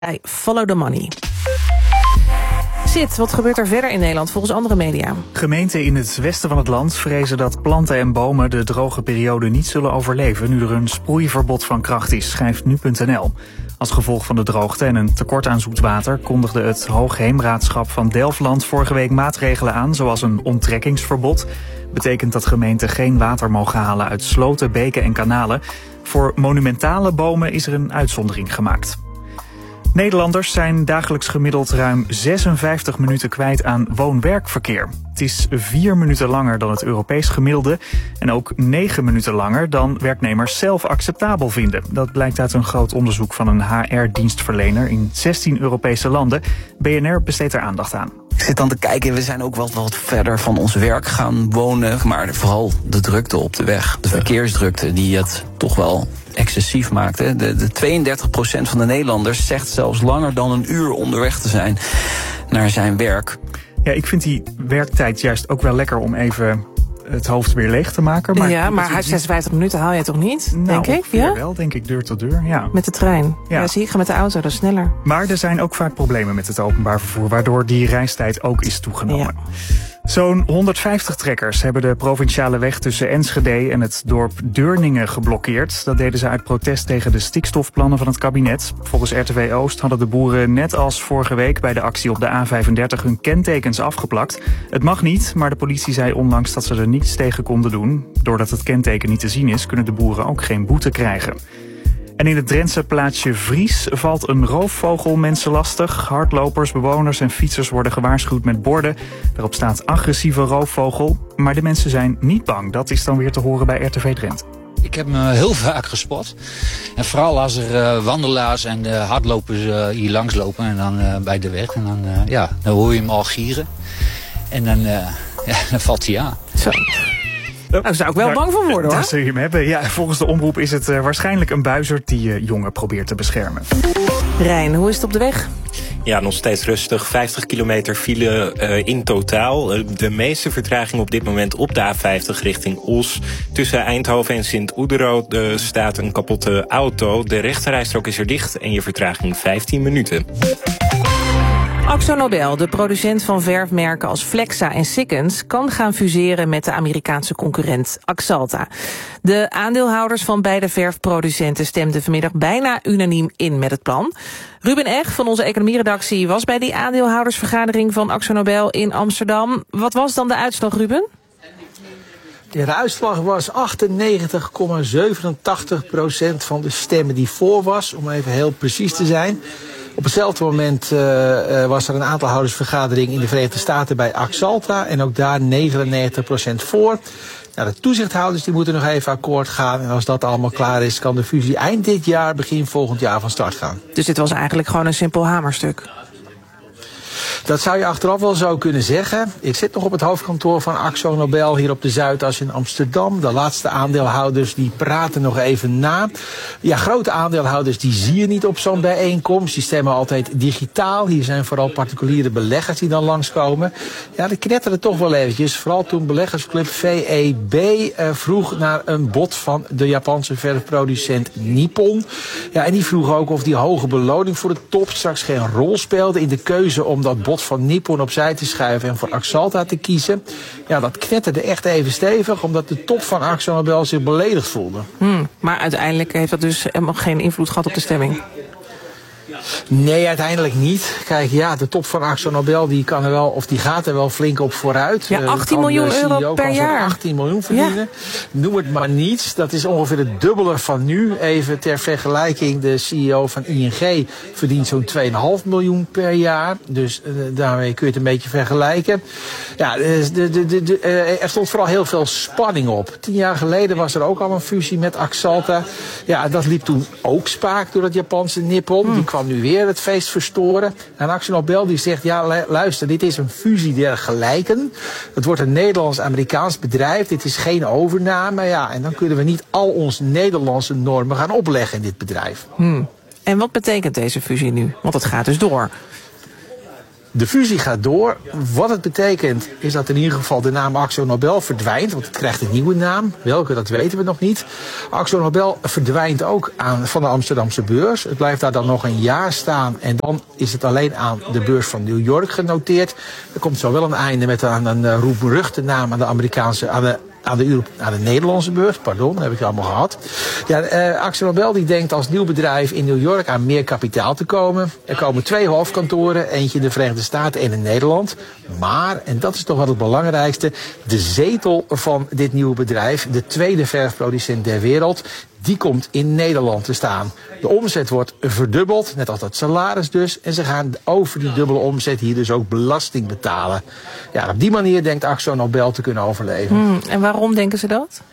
Follow the money. Sid, wat gebeurt er verder in Nederland volgens andere media? Gemeenten in het westen van het land vrezen dat planten en bomen de droge periode niet zullen overleven nu er een sproeiverbod van kracht is, schrijft nu.nl. Als gevolg van de droogte en een tekort aan zoetwater kondigde het Hoogheemraadschap van Delfland vorige week maatregelen aan, zoals een onttrekkingsverbod. Betekent dat gemeenten geen water mogen halen uit sloten, beken en kanalen. Voor monumentale bomen is er een uitzondering gemaakt. Nederlanders zijn dagelijks gemiddeld ruim 56 minuten kwijt aan woon-werkverkeer. Het is 4 minuten langer dan het Europees gemiddelde en ook 9 minuten langer dan werknemers zelf acceptabel vinden. Dat blijkt uit een groot onderzoek van een HR-dienstverlener in 16 Europese landen. BNR besteedt er aandacht aan. Ik zit dan te kijken, we zijn ook wel wat verder van ons werk gaan wonen. Maar vooral de drukte op de weg, de verkeersdrukte die het toch wel excessief maakt. Hè. De 32% van de Nederlanders zegt zelfs langer dan een uur onderweg te zijn naar zijn werk. Ja, ik vind die werktijd juist ook wel lekker om even het hoofd weer leeg te maken. Maar ja, maar 56 minuten haal je toch niet, denk ik? Ja, wel, denk ik, deur tot deur, ja. Met de trein? Ja, zie ik, ga met de auto, dat is sneller. Maar er zijn ook vaak problemen met het openbaar vervoer, waardoor die reistijd ook is toegenomen. Ja. Zo'n 150 trekkers hebben de provinciale weg tussen Enschede en het dorp Deurningen geblokkeerd. Dat deden ze uit protest tegen de stikstofplannen van het kabinet. Volgens RTV Oost hadden de boeren net als vorige week bij de actie op de A35 hun kentekens afgeplakt. Het mag niet, maar de politie zei onlangs dat ze er niets tegen konden doen. Doordat het kenteken niet te zien is, kunnen de boeren ook geen boete krijgen. En in het Drentse plaatsje Vries valt een roofvogel mensen lastig. Hardlopers, bewoners en fietsers worden gewaarschuwd met borden. Daarop staat agressieve roofvogel. Maar de mensen zijn niet bang. Dat is dan weer te horen bij RTV Drenthe. Ik heb hem heel vaak gespot. En vooral als er wandelaars en hardlopers hier langslopen en dan bij de weg. En dan hoor je hem al gieren. En dan valt hij aan. Zo. Daar zou ik wel bang van worden, hoor. Daar zul je hem hebben. Ja, volgens de omroep is het waarschijnlijk een buizerd die jongen probeert te beschermen. Rijn, hoe is het op de weg? Ja, nog steeds rustig. 50 kilometer file in totaal. De meeste vertraging op dit moment op de A50 richting Os. Tussen Eindhoven en Sint-Oederode staat een kapotte auto. De rechterrijstrook is er dicht en je vertraging 15 minuten. AkzoNobel, de producent van verfmerken als Flexa en Sikkens, kan gaan fuseren met de Amerikaanse concurrent Axalta. De aandeelhouders van beide verfproducenten stemden vanmiddag bijna unaniem in met het plan. Ruben Eg van onze economieredactie was bij die aandeelhoudersvergadering van AkzoNobel in Amsterdam. Wat was dan de uitslag, Ruben? Ja, de uitslag was 98,87% van de stemmen die voor was, om even heel precies te zijn. Op hetzelfde moment was er een aandeelhoudersvergadering in de Verenigde Staten bij Axalta en ook daar 99% voor. Nou, de toezichthouders die moeten nog even akkoord gaan en als dat allemaal klaar is, kan de fusie eind dit jaar, begin volgend jaar van start gaan. Dus dit was eigenlijk gewoon een simpel hamerstuk? Dat zou je achteraf wel zo kunnen zeggen. Ik zit nog op het hoofdkantoor van AkzoNobel hier op de Zuidas in Amsterdam. De laatste aandeelhouders die praten nog even na. Ja, grote aandeelhouders die zie je niet op zo'n bijeenkomst. Die stemmen altijd digitaal. Hier zijn vooral particuliere beleggers die dan langskomen. Ja, dat knetterde toch wel eventjes. Vooral toen beleggersclub VEB vroeg naar een bod van de Japanse verfproducent Nippon. Ja, en die vroeg ook of die hoge beloning voor de top straks geen rol speelde in de keuze om dat bod van Nippon opzij te schuiven en voor Axalta te kiezen. Ja, dat knetterde echt even stevig, omdat de top van AkzoNobel zich beledigd voelde. Maar uiteindelijk heeft dat dus helemaal geen invloed gehad op de stemming? Nee, uiteindelijk niet. Kijk, ja, de top van AkzoNobel die kan er wel, of die gaat er wel flink op vooruit. Ja, 18 miljoen euro per jaar. 18 miljoen verdienen. Ja. Noem het maar niets. Dat is ongeveer het dubbele van nu. Even ter vergelijking, de CEO van ING verdient zo'n 2,5 miljoen per jaar. Dus daarmee kun je het een beetje vergelijken. Ja, er stond vooral heel veel spanning op. 10 jaar geleden was er ook al een fusie met Axalta. Ja, dat liep toen ook spaak door het Japanse Nippon. Die kwam nu weer het feest verstoren. En AkzoNobel die zegt, ja luister, dit is een fusie der gelijken. Het wordt een Nederlands-Amerikaans bedrijf. Dit is geen overname. Ja, en dan kunnen we niet al onze Nederlandse normen gaan opleggen in dit bedrijf. En wat betekent deze fusie nu? Want het gaat dus door. De fusie gaat door. Wat het betekent is dat in ieder geval de naam AkzoNobel verdwijnt. Want het krijgt een nieuwe naam. Welke, dat weten we nog niet. AkzoNobel verdwijnt ook van de Amsterdamse beurs. Het blijft daar dan nog een jaar staan. En dan is het alleen aan de beurs van New York genoteerd. Er komt zo wel een einde met een roemruchte naam aan de Amerikaanse... Aan de Nederlandse beurs, pardon, dat heb ik allemaal gehad. Ja, AkzoNobel die denkt als nieuw bedrijf in New York aan meer kapitaal te komen. Er komen 2 hoofdkantoren, eentje in de Verenigde Staten en in Nederland. Maar, en dat is toch wel het belangrijkste, de zetel van dit nieuwe bedrijf, de tweede verfproducent der wereld, die komt in Nederland te staan. De omzet wordt verdubbeld, net als het salaris dus. En ze gaan over die dubbele omzet hier dus ook belasting betalen. Ja, op die manier denkt AkzoNobel te kunnen overleven. En waarom denken ze dat?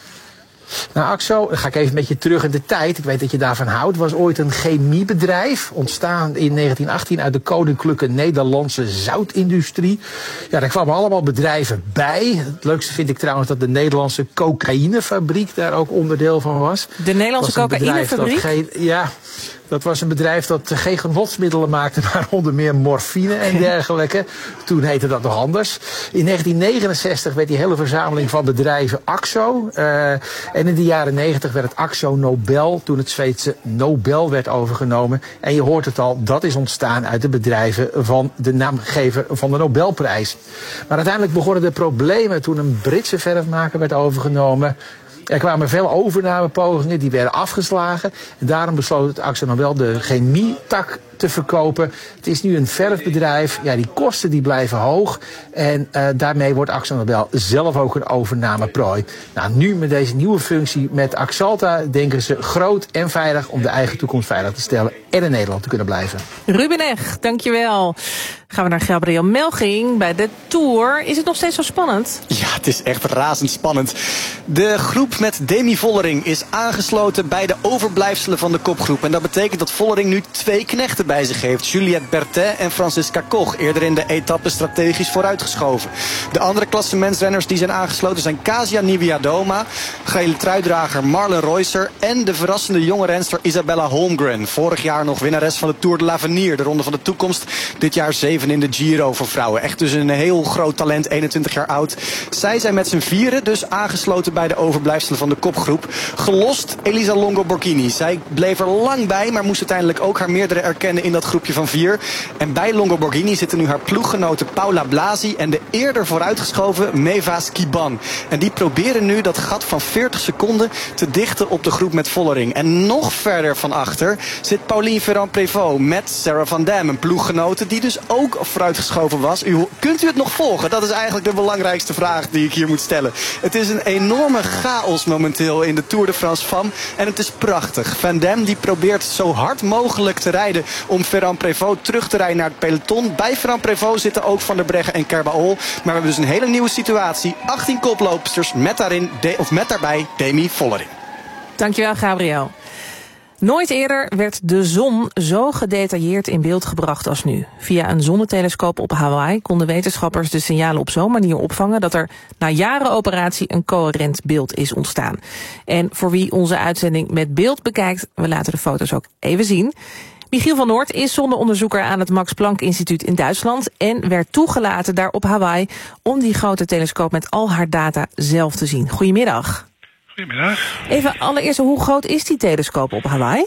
Nou, Akzo, dan ga ik even met je terug in de tijd. Ik weet dat je daarvan houdt. Was ooit een chemiebedrijf. Ontstaan in 1918 uit de Koninklijke Nederlandse Zoutindustrie. Ja, daar kwamen allemaal bedrijven bij. Het leukste vind ik trouwens dat de Nederlandse cocaïnefabriek daar ook onderdeel van was. De Nederlandse cocaïnefabriek? Ja. Dat was een bedrijf dat geen genotsmiddelen maakte, maar onder meer morfine en dergelijke. Toen heette dat nog anders. In 1969 werd die hele verzameling van bedrijven Akzo. En in de jaren 90 werd het AkzoNobel, toen het Zweedse Nobel werd overgenomen. En je hoort het al, dat is ontstaan uit de bedrijven van de naamgever van de Nobelprijs. Maar uiteindelijk begonnen de problemen toen een Britse verfmaker werd overgenomen. Er kwamen veel overnamepogingen, die werden afgeslagen. En daarom besloot het AkzoNobel de chemietak te verkopen. Het is nu een verfbedrijf. Ja, die kosten die blijven hoog. En daarmee wordt AkzoNobel zelf ook een overnameprooi. Nou, nu met deze nieuwe functie met Axalta denken ze groot en veilig om de eigen toekomst veilig te stellen en in Nederland te kunnen blijven. Ruben Eg, dankjewel. Gaan we naar Gabriel Melching bij de Tour. Is het nog steeds zo spannend? Ja, het is echt razendspannend. De groep met Demi Vollering is aangesloten bij de overblijfselen van de kopgroep. En dat betekent dat Vollering nu 2 knechten bij zich heeft. Juliette Berthet en Franziska Koch. Eerder in de etappe strategisch vooruitgeschoven. De andere klassementsrenners die zijn aangesloten zijn Kasia Niewiadoma, gele truidrager Marlen Reusser en de verrassende jonge renster Isabella Holmgren. Vorig jaar nog winnares van de Tour de l'Avenir, de Ronde van de Toekomst. Dit jaar 7 in de Giro voor vrouwen. Echt dus een heel groot talent, 21 jaar oud. Zij zijn met z'n 4 dus aangesloten bij de overblijfselen van de kopgroep. Gelost Elisa Longo Borghini. Zij bleef er lang bij, maar moest uiteindelijk ook haar meerdere erkennen in dat groepje van 4. En bij Longo Borghini zitten nu haar ploeggenote Paula Blasi en de eerder vooruitgeschoven Meva Skiban. En die proberen nu dat gat van 40 seconden te dichten op de groep met Vollering. En nog verder van achter zit Pauline Ferrand-Prévot met Sarah van Dam, een ploeggenote die dus ook vooruitgeschoven was. Kunt u het nog volgen? Dat is eigenlijk de belangrijkste vraag die ik hier moet stellen. Het is een enorme chaos momenteel in de Tour de France Femmes. En het is prachtig. Van Dam die probeert zo hard mogelijk te rijden om Ferrand-Prévot terug te rijden naar het peloton. Bij Ferrand-Prévot zitten ook Van der Breggen en Kerbaol. Maar we hebben dus een hele nieuwe situatie. 18 koploopsters met daarbij Demi Vollering. Dankjewel, Gabriel. Nooit eerder werd de zon zo gedetailleerd in beeld gebracht als nu. Via een zonnetelescoop op Hawaii konden wetenschappers de signalen op zo'n manier opvangen dat er na jaren operatie een coherent beeld is ontstaan. En voor wie onze uitzending met beeld bekijkt, we laten de foto's ook even zien. Michiel van Noort is zonneonderzoeker aan het Max Planck Instituut in Duitsland en werd toegelaten daar op Hawaii om die grote telescoop met al haar data zelf te zien. Goedemiddag. Goedemiddag. Even allereerst, hoe groot is die telescoop op Hawaii?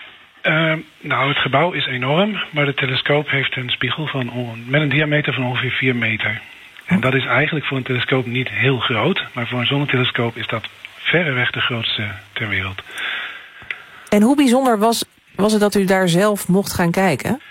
Nou, het gebouw is enorm, maar de telescoop heeft een spiegel met een diameter van ongeveer 4 meter. En dat is eigenlijk voor een telescoop niet heel groot, maar voor een zonnetelescoop is dat verreweg de grootste ter wereld. En hoe bijzonder was het dat u daar zelf mocht gaan kijken?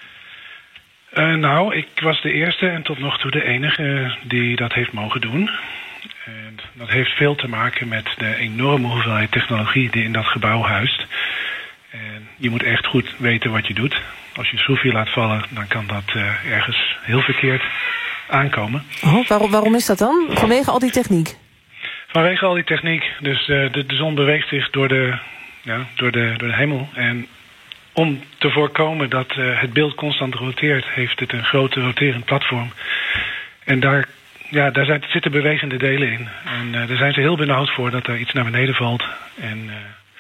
Nou, ik was de eerste en tot nog toe de enige die dat heeft mogen doen. En dat heeft veel te maken met de enorme hoeveelheid technologie die in dat gebouw huist. En je moet echt goed weten wat je doet. Als je een schroefje laat vallen, dan kan dat ergens heel verkeerd aankomen. Oh, waarom is dat dan? Vanwege al die techniek? Vanwege al die techniek. Dus de zon beweegt zich door de hemel. En om te voorkomen dat het beeld constant roteert, heeft het een grote roterend platform. En daar zitten bewegende delen in. En daar zijn ze heel benauwd voor dat er iets naar beneden valt. En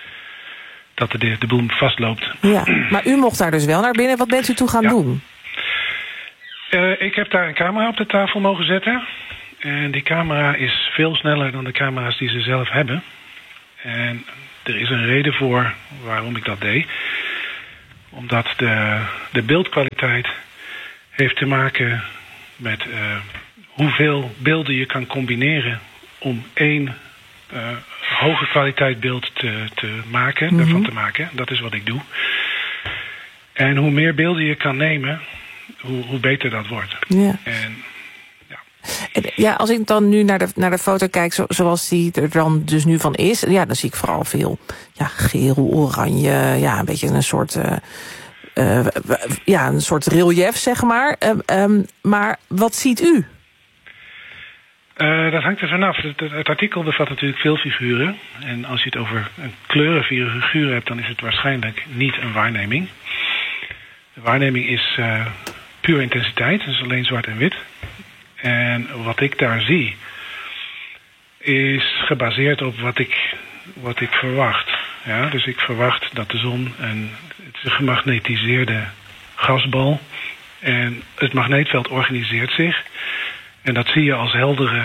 dat de boel vastloopt. Ja, maar u mocht daar dus wel naar binnen. Wat bent u toen gaan doen? Ik heb daar een camera op de tafel mogen zetten. En die camera is veel sneller dan de camera's die ze zelf hebben. En er is een reden voor waarom ik dat deed. Omdat de beeldkwaliteit heeft te maken met hoeveel beelden je kan combineren om één hoge kwaliteit beeld te maken, daarvan te maken. Dat is wat ik doe. En hoe meer beelden je kan nemen, hoe beter dat wordt. Ja. Ja, als ik dan nu naar de foto kijk zoals die er dan dus nu van is, ja, dan zie ik vooral veel geel, oranje, een beetje een soort relief, zeg maar. Maar wat ziet u? Dat hangt er vanaf. Het artikel bevat natuurlijk veel figuren. En als je het over een kleurenfiguur hebt, dan is het waarschijnlijk niet een waarneming. De waarneming is puur intensiteit, dus alleen zwart en wit. En wat ik daar zie, is gebaseerd op wat ik verwacht. Ja, dus ik verwacht dat de zon het is een gemagnetiseerde gasbal. En het magneetveld organiseert zich. En dat zie je als heldere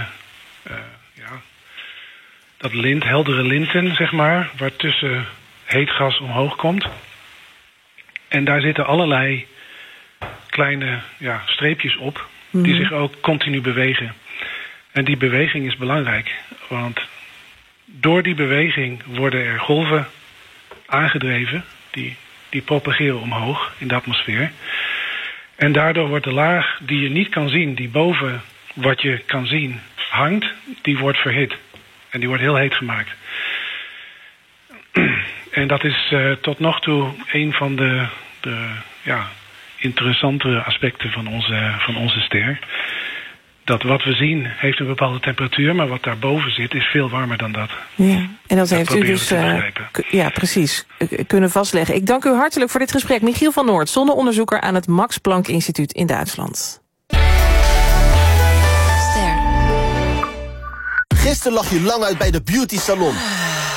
linten, zeg maar, waartussen heet gas omhoog komt. En daar zitten allerlei kleine streepjes op, die zich ook continu bewegen. En die beweging is belangrijk, want door die beweging worden er golven aangedreven, die propageren omhoog in de atmosfeer. En daardoor wordt de laag die je niet kan zien, die boven wat je kan zien hangt, die wordt verhit. En die wordt heel heet gemaakt. En dat is tot nog toe een van de interessantere aspecten van onze ster. Dat wat we zien heeft een bepaalde temperatuur, maar wat daarboven zit is veel warmer dan dat. Ja, en dat heeft u dus precies kunnen vastleggen. Ik dank u hartelijk voor dit gesprek. Michiel van Noort, zonneonderzoeker aan het Max Planck Instituut in Duitsland. Gisteren lag je lang uit bij de beauty salon.